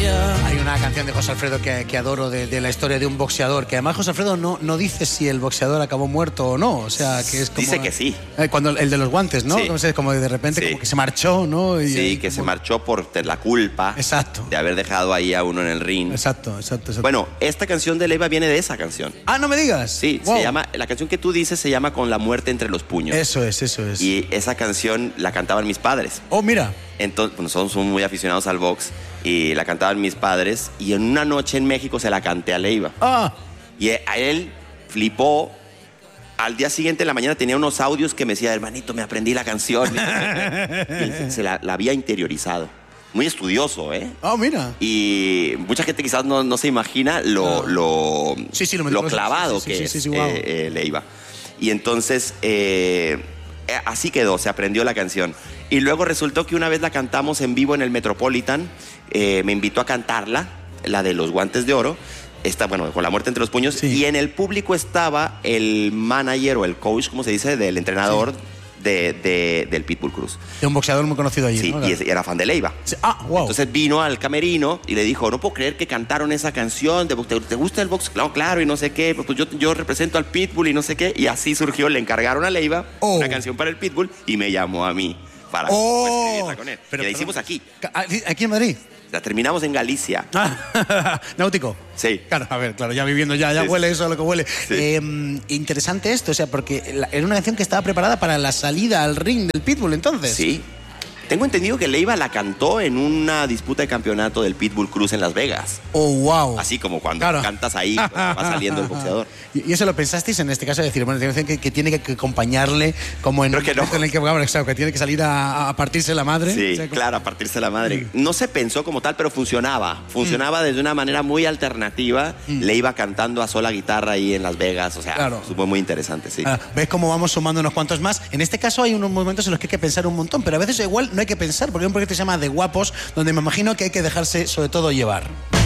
Hay una canción de José Alfredo que adoro de la historia de un boxeador, que además José Alfredo no dice si el boxeador acabó muerto o no, o sea, que es como... Dice que sí. Cuando el de los guantes, ¿no? Sí. No sé, como de repente como que se marchó, ¿no? Sí, que se marchó por la culpa de haber dejado ahí a uno en el ring. Exacto. Bueno, esta canción de Leiva viene de esa canción. Ah, no me digas. Sí, wow. se llama, la canción que tú dices se llama Con la muerte entre los puños. Eso es. Y esa canción la cantaban mis padres. Oh, mira. Entonces, pues, nosotros somos muy aficionados al box y la cantaban mis padres. Y en una noche en México se la canté a Leiva. Ah. Y a él flipó. Al día siguiente, en la mañana, tenía unos audios que me decía, hermanito, me aprendí la canción. Y se la había interiorizado. Muy estudioso, ¿eh? Oh, mira. Y mucha gente quizás no se imagina lo clavado que es Leiva. Y entonces, así quedó, se aprendió la canción. Y luego resultó que una vez la cantamos en vivo en el Metropolitan, me invitó a cantarla, la de los guantes de oro, con la muerte entre los puños, y en el público estaba el manager o el coach, como se dice, del entrenador del Pitbull Cruz. De un boxeador muy conocido allí, sí, ¿no? y era fan de Leiva. Sí. Ah, wow. Entonces vino al camerino y le dijo, no puedo creer que cantaron esa canción, ¿te gusta el box? Claro, y no sé qué, pues yo represento al Pitbull y no sé qué, y así surgió, le encargaron a Leiva una canción para el Pitbull y me llamó a mí para escribirla con él. Y la hicimos aquí. ¿Aquí en Madrid? La terminamos en Galicia. Náutico. Sí. Claro, a ver, ya viviendo ya huele eso a lo que huele. Sí. Interesante esto, o sea, porque era una canción que estaba preparada para la salida al ring del Pitbull, entonces. Sí. Tengo entendido que Leiva la cantó en una disputa de campeonato del Pitbull Cruz en Las Vegas. Oh, wow. Así como cuando cantas ahí, cuando va saliendo el boxeador. ¿Y eso lo pensasteis en este caso? Decir, bueno, tiene una canción que tiene que acompañarle como en Creo que no. en el que tiene que salir a partirse la madre. Sí, o sea, claro, a partirse la madre. No se pensó como tal, pero funcionaba. Funcionaba desde una manera muy alternativa. Leiva cantando a sola guitarra ahí en Las Vegas. O sea, fue muy interesante, sí. ¿Ves cómo vamos sumando unos cuantos más? En este caso hay unos momentos en los que hay que pensar un montón, pero a veces igual no hay que pensar, porque hay un proyecto que se llama De Guapos, donde me imagino que hay que dejarse sobre todo llevar.